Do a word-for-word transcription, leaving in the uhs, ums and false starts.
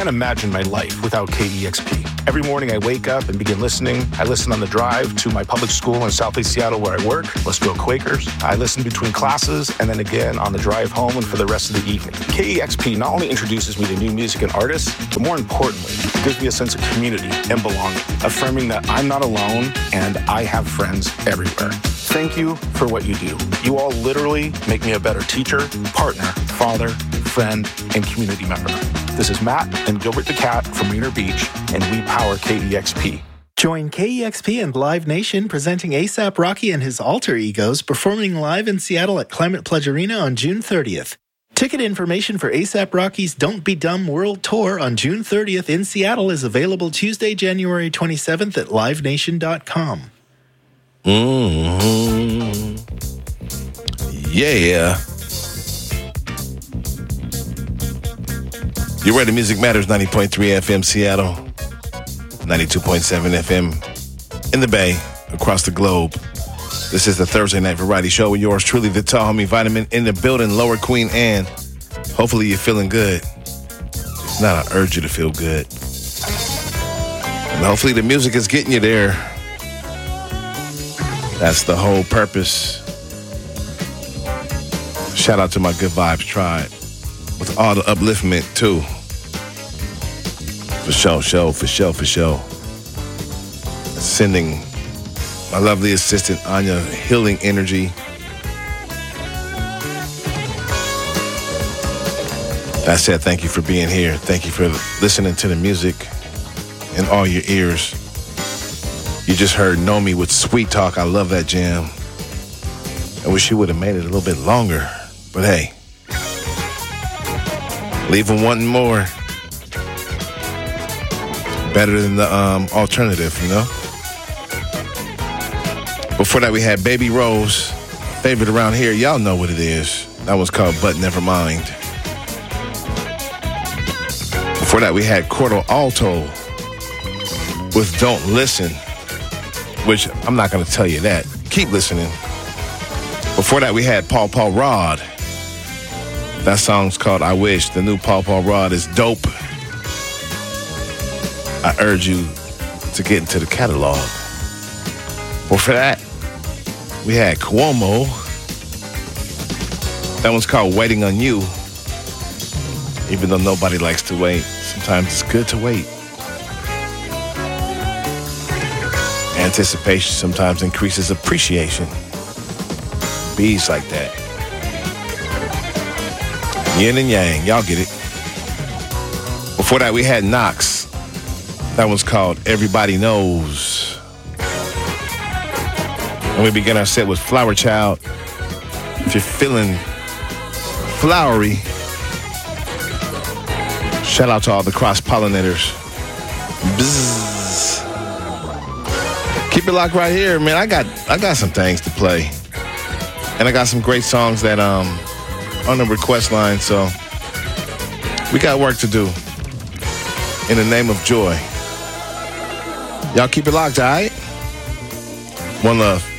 can't imagine my life without K E X P. Every morning I wake up and begin listening. I listen on the drive to my public school in Southeast Seattle where I work. Let's Go Quakers. I listen between classes and then again on the drive home and for the rest of the evening. K E X P not only introduces me to new music and artists, but more importantly, it gives me a sense of community and belonging, affirming that I'm not alone and I have friends everywhere. Thank you for what you do. You all literally make me a better teacher, partner, father, friend, and community member. This is Matt and Gilbert the Cat from Rainier Beach, and we power K E X P. Join K E X P and Live Nation presenting A$AP Rocky and his alter egos performing live in Seattle at Climate Pledge Arena on June thirtieth. Ticket information for A$AP Rocky's Don't Be Dumb World Tour on June thirtieth in Seattle is available Tuesday, January twenty-seventh at live nation dot com. Mm-hmm. Yeah. You're ready. Music Matters, ninety point three F M Seattle, ninety-two point seven F M in the Bay, across the globe. This is the Thursday Night Variety Show with yours truly, the Tall Homie Vitamin in the building, Lower Queen Anne. Hopefully you're feeling good. If not, I urge you to feel good. And hopefully the music is getting you there. That's the whole purpose. Shout out to my Good Vibes tribe with all the upliftment too. For sure, show, for sure, for sure. Sending my lovely assistant Anya healing energy. That said, thank you for being here. Thank you for listening to the music in all your ears. You just heard Know Me with Sweet Talk. I love that jam. I wish you would have made it a little bit longer. But hey, leave them wanting more. Better than the um, alternative, you know? Before that, we had Baby Rose, favorite around here. Y'all know what it is. That one's called But Never Mind. Before that, we had Cordo Alto with Don't Listen, which I'm not going to tell you that. Keep listening. Before that, we had Paul Paul Rod. That song's called I Wish. The new Paul Paul Rod is dope. I urge you to get into the catalog. Before that, we had Cuomo. That one's called Waiting on You. Even though nobody likes to wait, sometimes it's good to wait. Anticipation sometimes increases appreciation. Bees like that. Yin and yang, y'all get it. Before that, we had Knox. That one's called Everybody Knows. And we begin our set with Flower Child. If you're feeling flowery, shout out to all the cross-pollinators. Bzzz. Keep it locked right here, man. I got I got some things to play. And I got some great songs that um on the request line, so we got work to do. In the name of joy. Y'all keep it locked, all right? One love.